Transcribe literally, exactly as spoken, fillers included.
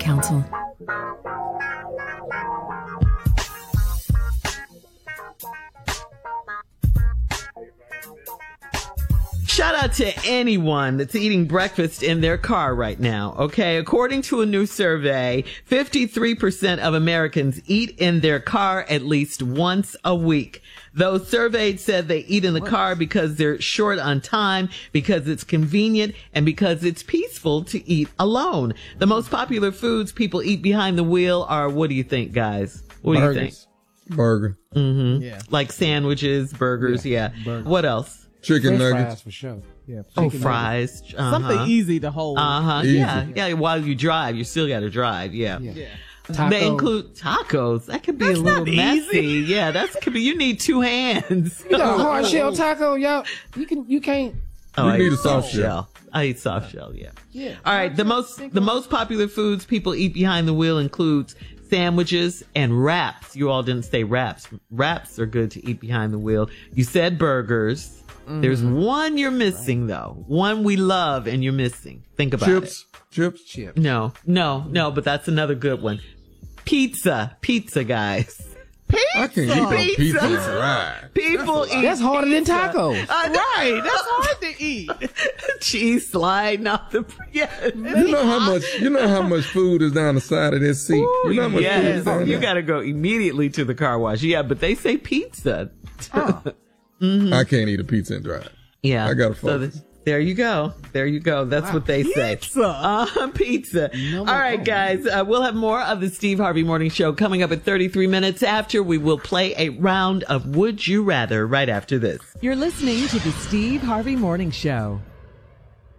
Council. Shout out to anyone that's eating breakfast in their car right now, okay? According to a new survey, fifty-three percent of Americans eat in their car at least once a week. Those surveyed said they eat in the car because they're short on time, because it's convenient, and because it's peaceful to eat alone. The most popular foods people eat behind the wheel are, what do you think, guys? What do Burgers. you think? Burger. Mm-hmm. Yeah. Like sandwiches, burgers, yeah. Yeah, burgers. What else? Chicken French nuggets. fries for sure. Yeah. Oh, chicken fries. Uh-huh. Something easy to hold. Uh-huh. Easy. Yeah. Yeah. While you drive, you still got to drive. Yeah. Yeah. yeah. They Tacos. include tacos. That could be That's a little not messy. easy. Yeah. That's could be. You need two hands. You got a hard shell taco, y'all. You can. You can't. Oh, We I need eat a soft shell. I eat soft shell. Yeah. Yeah. All right. The most the most popular foods people eat behind the wheel includes sandwiches and wraps. You all didn't say wraps. Wraps are good to eat behind the wheel. You said burgers. Mm-hmm. There's one you're missing though. One we love and you're missing. Think about Chips. it. Chips. Chip. No, no, no, but that's another good one. Pizza. Pizza, guys. Pizza. I can't eat no Pizza. pizza and ride. People eat. That's harder than tacos. Uh, right. That's hard to eat. Cheese sliding off the. Yes. You know how much you know how much food is down the side of this seat. Ooh, You know how much food yes. is down You there. got to go immediately to the car wash. Yeah, but they say pizza. Oh. I can't eat a pizza and drive. Yeah. I gotta So focus. th- there you go. There you go. That's what they say. Pizza. Uh, pizza. No All more right, phone. guys. Uh, we'll have more of the Steve Harvey Morning Show coming up at thirty-three minutes after. We will play a round of Would You Rather right after this. You're listening to the Steve Harvey Morning Show.